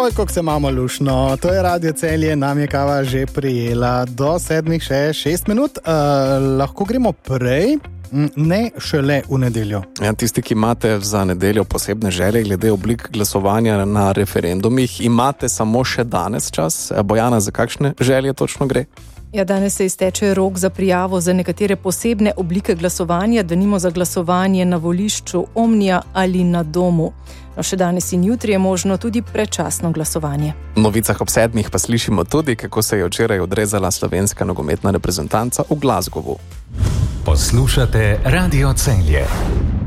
Oj, kako se imamo lušno. To je Radio Celje, nam je kava že prijela. Do 7 še 6 minut. Lahko gremo prej, ne šele v nedeljo. Ja, tisti, ki imate za nedeljo posebne želje glede oblik glasovanja na referendumih, imate samo še danes čas. Bojana, za kakšne želje točno gre? Ja, danes se izteče rok za prijavo za nekatere posebne oblike glasovanja, denimo za glasovanje na volišču Omnija ali na domu. No, še danes in jutri je možno tudi predčasno glasovanje. V novicah ob 7 pa slišimo tudi, kako se je včeraj odrezala slovenska nogometna reprezentanca v Glasgowu. Poslušate Radio Celje.